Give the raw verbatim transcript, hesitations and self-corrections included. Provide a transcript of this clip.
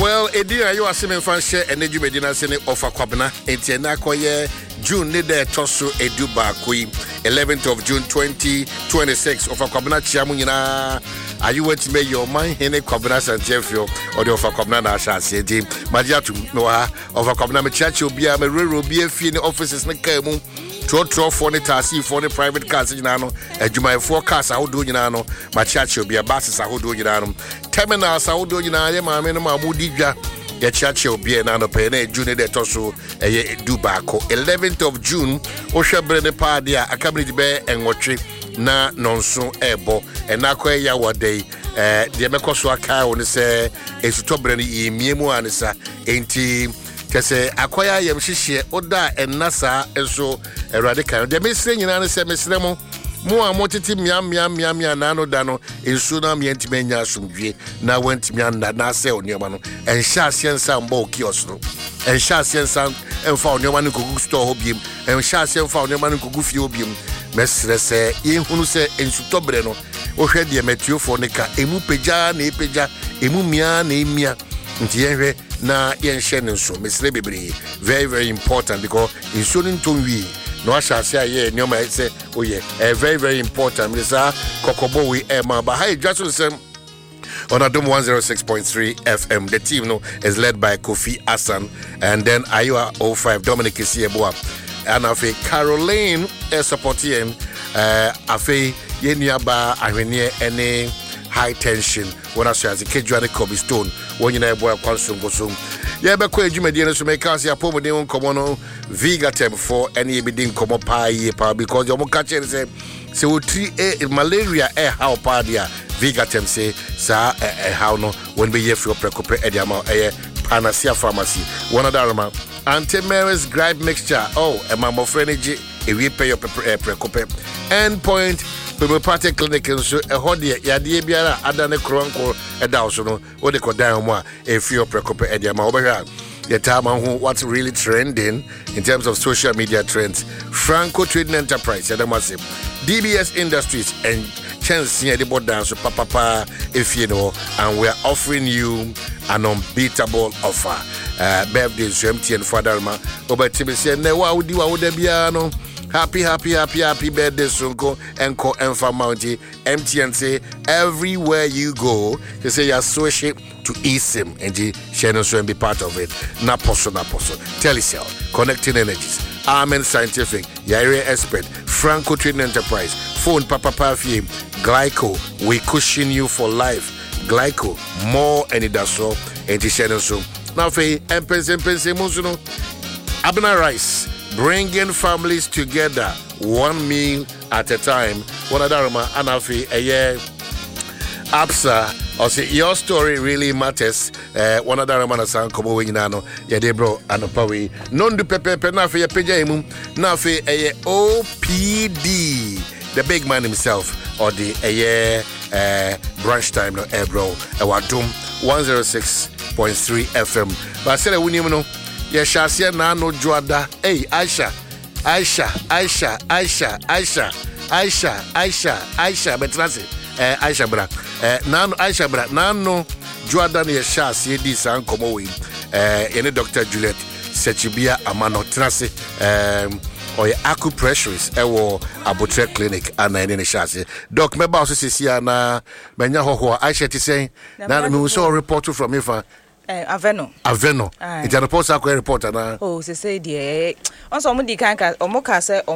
Well, Edia, you are seeing fanshare and Edu Medina Sene of Aquabna, Etianakoye, June Nede Tosu Edu Bakui, eleventh of June twenty twenty-six of Aquabna Chiamunina. Are you waiting to make your mind? Hene Quabna San Jeffio or the of Aquabna Nasha City, Majatu Noah of Aquabna Chacho Bia, Merero Bia Fini offices Nekemu. Trotro for the taxi for the private cars in Nano, and you might forecast how do you know, Machacho be a basis, how do you know, terminals, how do you know, my minimum Mudija, your chacho be an anno pene, June de Tosso, a Dubako, eleventh of June, Osha Brene Padia, a cabinet bear and watch na nonso ebo, and na kwa yawa day, eh, the Mekoswa car on the say, a sutobrani, Miemu Anissa, ain't Kese akwaya yem hihye oda enasa enso erade kan de mesre nyina ne se mesre mo mo a motiti miam miam miam miam na no da no enso na mientime nya asomdwe na wantimi anda na se onioma no enhya asiensa mbo kios no enhya asiensa emfa onioma no kogu store ho biem enhya asienfa onioma no kogu fie obiem mesre se yehunu se ensu tobre no ohwe de metiofo ne ka emu peja na epeja emu mia na emia nti yenhwe na yenhye ne nso mesre bebre very very important because insuring tonwi no asha say ye nyoma say oh yeah uh, very very important misa kokobo we e ma ba hi just some on Adom one oh six point three F M. The team no is led by Kofi Hassan and then Ayua oh five Dominic Isieboa and afi Caroline is supporting uh afi yenuaba ahwene ene high tension when I say as a Kejuani Kobe Stone when you know boy kwansongo so yeah be kwa edwumadi no so make us ya pomode won komo no Vigatem for any ebidin komo pa ye pa because you mo catch say say o three a malaria e how pa dia Vigatem say sa e how no when be here for precope e dia ma e Panacea Pharmacy one other man anti-Mary's gripe mixture oh e ma mo freneji e we pay your precope endpoint Homeopathic clinic so a hodie yade biara adane kronko e da so no wo de kodan mo a e fio precope e dia ma obehwa the time who what's really trending in terms of social media trends Franco Trading Enterprise and massive D B S Industries and chance here the board dance so papa pa if you know and we are offering you an unbeatable offer uh birthday so M T N father ma obetimi say na wa wudi wa woda bia no happy happy happy happy birthday sonko enko enfa mounty M T N say everywhere you go they say you're switching to eSIM and you share so and be part of it na poso na poso Telecel connecting energies Amen Scientific Yare Expert Franco Trading Enterprise phone papa Pafie Glyco we cushion you for life Glyco more and it does so and you share so now fe empense empense musuno Abna Rice bringing families together one meal at a time. One adarma anafi a year Absa or say your story really matters. Uh, one adarma na san komo we nyina ya de bro anopawe non du pepe pe na fe peja emu na fe a O P D the big man himself or the a year uh, brunch time no eh bro e wadom one oh six point three F M but say we no yeah, Shasia Nano Joada. Hey, Aisha, Aisha, Aisha, Aisha, Aisha, Aisha, Aisha, Aisha, Betrasi, eh, Aisha Bra, eh, Nano Aisha Bra, Nano Joada near Shasia, this and Komowi, eh, any Doctor Juliet, Sechibia, Amano Trasi, um, or acupressures, ewo Abutre Clinic, and any Shasia. Doc, my boss is here now, Benya Ho, Aisha to say, now we saw a report from Ifa. Eh, Aveno. Aveno. It's a report, a reporter. Oh, se say, dear. Also, Mudi can't, or Moka say,